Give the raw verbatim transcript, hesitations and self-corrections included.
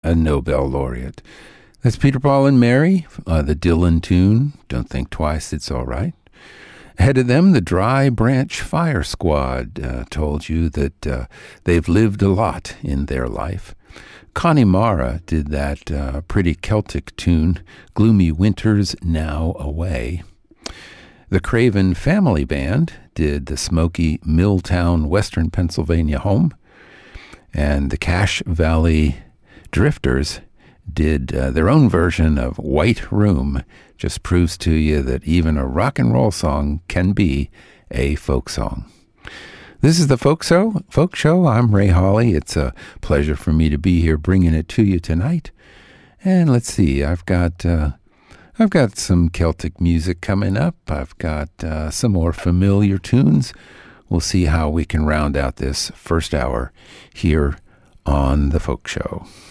a Nobel laureate. That's Peter, Paul, and Mary, uh, the Dylan tune, Don't Think Twice, It's All Right. Ahead of them, the Dry Branch Fire Squad uh, told you that uh, they've lived a lot in their life. Connie Mara did that uh, pretty Celtic tune, Gloomy Winter's Now Away. The Craven Family Band did the smoky Milltown, Western Pennsylvania home. And the Cache Valley Drifters did uh, their own version of White Room. Just proves to you that even a rock and roll song can be a folk song. This is the Folk Show. Folk Show. I'm Ray Hawley. It's a pleasure for me to be here bringing it to you tonight. And let's see, I've got uh, I've got some Celtic music coming up. I've got uh, some more familiar tunes. We'll see how we can round out this first hour here on the Folk Show.